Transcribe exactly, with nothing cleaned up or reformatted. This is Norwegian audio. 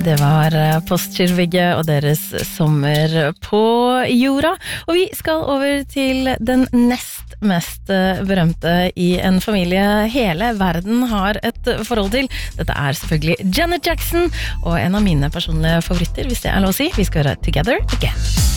Det var Postgirobygget og deres sommer på jorda. Og vi skal over til den nest mest berømte i en familie hele verden har et forhold til. Dette er selvfølgelig Janet Jackson, og en av mine personlige favoritter, hvis det er lov å si. Vi skal høre Together Again.